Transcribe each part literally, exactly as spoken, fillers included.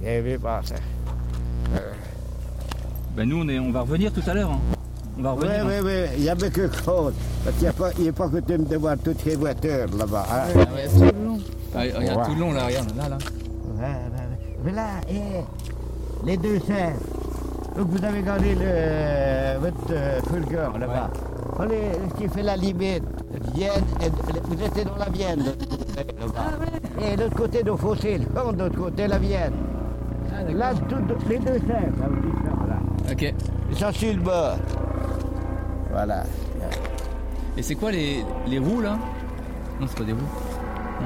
Et oui, bah, ça. Euh... Ben nous, on, est, on va revenir tout à l'heure. Hein. On va revenir. Oui, oui, oui, il y a quelque chose. Parce qu'il n'est pas, pas coutume de voir toutes les voitures là-bas. Hein? Ah ouais, tout le long. Ah, regarde ouais. Tout le long, là, regarde, là, là. Ouais, ouais, ouais. Là, et les deux serres. Donc vous avez gardé le, votre euh, fourgon là-bas. Ouais. On est, qui fait la limite. Vienne, et, vous étiez dans la Vienne, là-bas. Ah, ouais. Et de l'autre côté, de fossé, de l'autre côté, la Vienne. Ah, là, tout, les deux serres, là, là. Ok. Ils sont sur le bord. Voilà. Et c'est quoi les, les roues là? Non, c'est pas des roues. Non.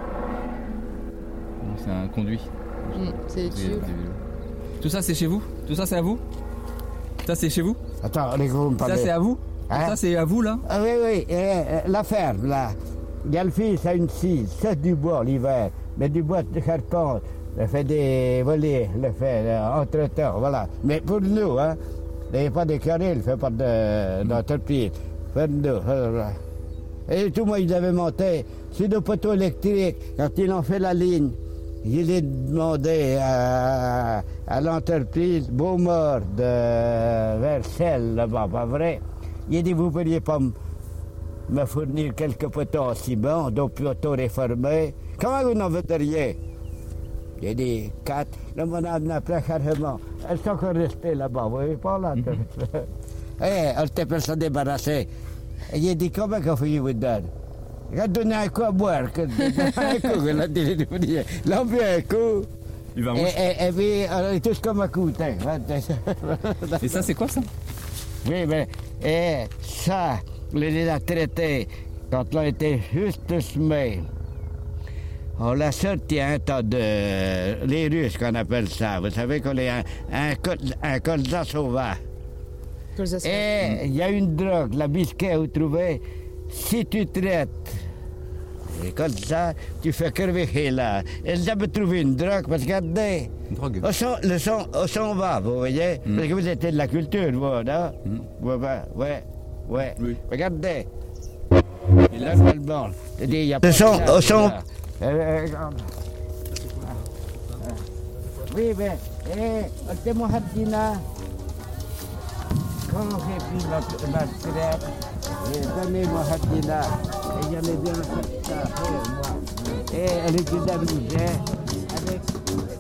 Non, c'est un conduit. Mmh, c'est les tubes. Tout ça c'est chez vous? Tout ça c'est à vous? Ça c'est chez vous? Attends, les gros, ça c'est à vous? Hein? Ça c'est à vous là? Ah oui, oui, euh, la ferme là. Il y a le fils à une scie, c'est du bois l'hiver, mais du bois de charpente. Il fait des volets, il fait euh, entre-temps, voilà. Mais pour nous, hein, il n'y a pas de carré, il ne fait pas d'entreprise. Pour nous, voilà. Et tout moi, il avait monté sur le poteau électrique, quand ils ont fait la ligne. Il est demandé à, à l'entreprise Beaumort de Versailles, là-bas, pas vrai? Il a dit, vous ne pourriez pas me fournir quelques poteaux en ciment, donc poteaux réformés. Comment vous n'en voudriez? Il a dit, quatre. Le madame n'a pas carrément. Elles sont encore restées là-bas, vous voyez pas là? Mm-hmm. Eh, elle était pour se débarrasser. Il a dit, comment qu'on fait vous donne? Il a donné un coup à boire. Un coup, il a dit, l'on bu un coup. Il va et, et, et puis, on est tous comme un coup. Et ça, c'est quoi ça? Oui, mais et ça, on les a traités quand on était juste semé. On l'a sorti un tas de... Les Russes, qu'on appelle ça. Vous savez qu'on est un, un, un colza sauvage. Et il y a une drogue, la bisquet, vous trouvez, si tu traites les colza, tu fais crever là. Et j'avais trouvé une drogue, parce que regardez, une drogue. Au son, le son, au son va, vous voyez, mm. Parce que vous êtes de la culture, vous, non? Mm. Ouais, ouais, ouais. Oui. Regardez. Il a le bon. Il y a le son, au son. Euh, regarde. Oui, mais, eh, c'est mon hardina. Quand j'ai pris la, la traite, j'ai donné mon hardina. Et j'en ai bien fait ça pour moi. Et elle était amusée avec.